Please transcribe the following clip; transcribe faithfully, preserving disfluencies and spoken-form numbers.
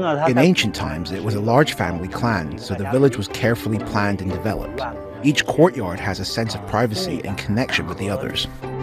In ancient times, it was a large family clan, so the village was carefully planned and developed. Each courtyard has a sense of privacy and connection with the others.